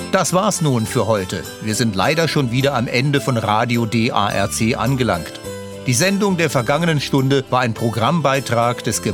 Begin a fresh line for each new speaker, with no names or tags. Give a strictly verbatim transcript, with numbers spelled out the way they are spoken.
Das war's nun für heute. Wir sind leider schon wieder am Ende von Radio D A R C angelangt. Die Sendung der vergangenen Stunde war ein Programmbeitrag des